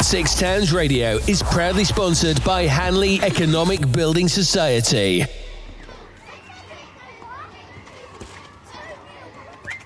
Six Towns Radio is proudly sponsored by Hanley Economic Building Society.